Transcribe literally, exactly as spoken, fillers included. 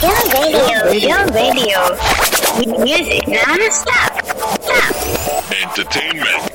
Your radio, your radio. Music non-stop. Stop. Entertainment.